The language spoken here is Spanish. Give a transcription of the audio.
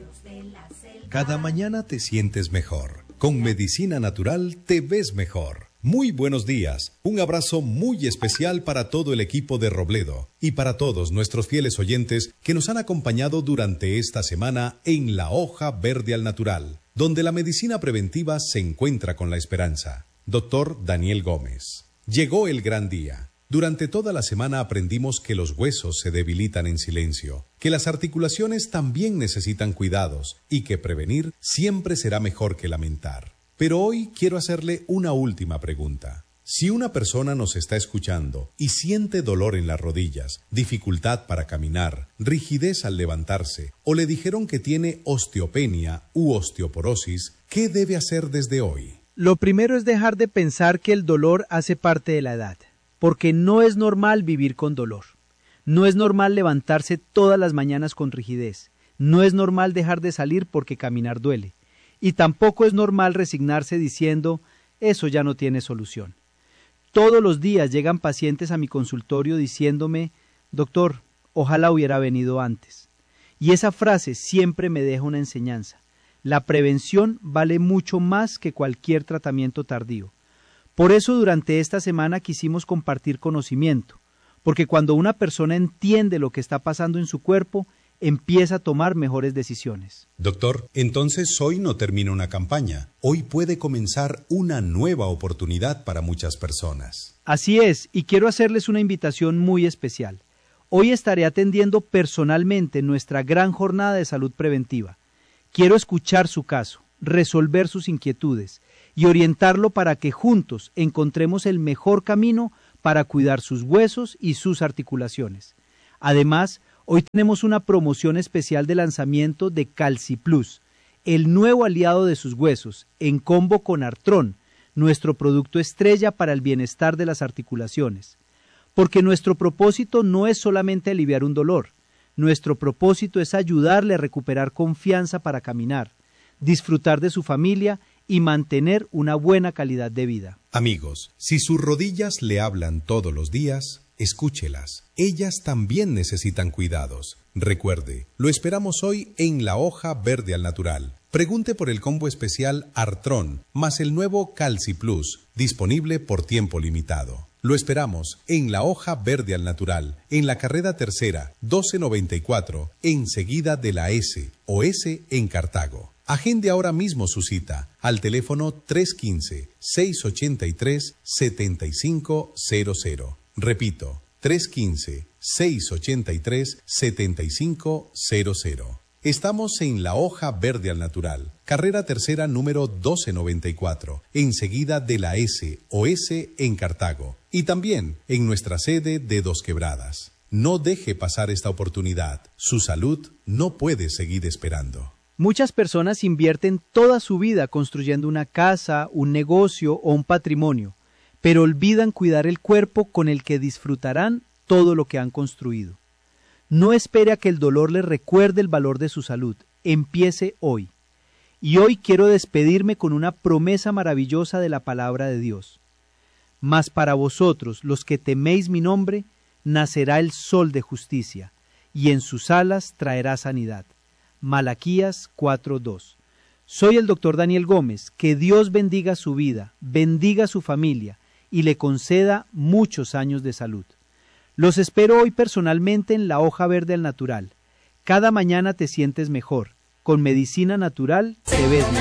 Cada mañana te sientes mejor. Con Medicina Natural te ves mejor. Muy buenos días. Un abrazo muy especial para todo el equipo de Robledo y para todos nuestros fieles oyentes que nos han acompañado durante esta semana en La Hoja Verde al Natural, donde la medicina preventiva se encuentra con la esperanza. Doctor Daniel Gómez. Llegó el gran día. Durante toda la semana aprendimos que los huesos se debilitan en silencio, que las articulaciones también necesitan cuidados y que prevenir siempre será mejor que lamentar. Pero hoy quiero hacerle una última pregunta. Si una persona nos está escuchando y siente dolor en las rodillas, dificultad para caminar, rigidez al levantarse, o le dijeron que tiene osteopenia u osteoporosis, ¿qué debe hacer desde hoy? Lo primero es dejar de pensar que el dolor hace parte de la edad, porque no es normal vivir con dolor. No es normal levantarse todas las mañanas con rigidez. No es normal dejar de salir porque caminar duele. Y tampoco es normal resignarse diciendo, eso ya no tiene solución. Todos los días llegan pacientes a mi consultorio diciéndome, doctor, ojalá hubiera venido antes. Y esa frase siempre me deja una enseñanza. La prevención vale mucho más que cualquier tratamiento tardío. Por eso durante esta semana quisimos compartir conocimiento, porque cuando una persona entiende lo que está pasando en su cuerpo, empieza a tomar mejores decisiones. Doctor, entonces hoy no termina una campaña. Hoy puede comenzar una nueva oportunidad para muchas personas. Así es, y quiero hacerles una invitación muy especial. Hoy estaré atendiendo personalmente nuestra gran jornada de salud preventiva. Quiero escuchar su caso, resolver sus inquietudes y orientarlo para que juntos encontremos el mejor camino para cuidar sus huesos y sus articulaciones. Además, hoy tenemos una promoción especial de lanzamiento de CalciPlus, el nuevo aliado de sus huesos, en combo con Artrón, nuestro producto estrella para el bienestar de las articulaciones. Porque nuestro propósito no es solamente aliviar un dolor, nuestro propósito es ayudarle a recuperar confianza para caminar, disfrutar de su familia y mantener una buena calidad de vida. Amigos, si sus rodillas le hablan todos los días, escúchelas. Ellas también necesitan cuidados. Recuerde, lo esperamos hoy en La Hoja Verde al Natural. Pregunte por el combo especial Artrón, más el nuevo CalciPlus, disponible por tiempo limitado. Lo esperamos en La Hoja Verde al Natural, en la carrera tercera, 1294, enseguida de la S o S en Cartago. Agende ahora mismo su cita al teléfono 315-683-7500. Repito, 315-683-7500. Estamos en La Hoja Verde al Natural, carrera tercera número 1294, enseguida de la S o S en Cartago. Y también en nuestra sede de Dos Quebradas. No deje pasar esta oportunidad. Su salud no puede seguir esperando. Muchas personas invierten toda su vida construyendo una casa, un negocio o un patrimonio, pero olvidan cuidar el cuerpo con el que disfrutarán todo lo que han construido. No espere a que el dolor le recuerde el valor de su salud. Empiece hoy. Y hoy quiero despedirme con una promesa maravillosa de la palabra de Dios. Mas para vosotros, los que teméis mi nombre, nacerá el sol de justicia, y en sus alas traerá sanidad. Malaquías 4:2. Soy el doctor Daniel Gómez. Que Dios bendiga su vida, bendiga su familia y le conceda muchos años de salud. Los espero hoy personalmente en La Hoja Verde al Natural. Cada mañana te sientes mejor. Con medicina natural te ves mejor.